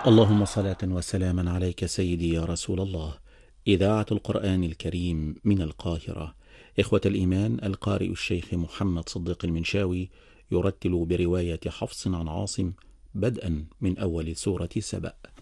اللهم صلاة وسلاما عليك سيدي يا رسول الله. إذاعة القرآن الكريم من القاهرة. إخوة الإيمان، القارئ الشيخ محمد صديق المنشاوي يرتل برواية حفص عن عاصم بدءا من أول سورة سبأ.